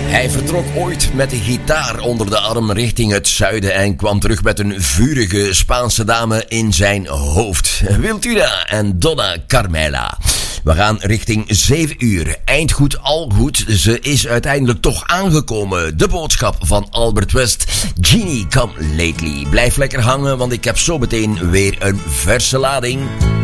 Hij vertrok ooit met de gitaar onder de arm richting het zuiden en kwam terug met een vurige Spaanse dame in zijn hoofd. Wiltura en Donna Carmela. We gaan richting 7 uur. Eindgoed, al goed. Ze is uiteindelijk toch aangekomen. De boodschap van Albert West. Genie, come lately. Blijf lekker hangen, want ik heb zo meteen weer een verse lading.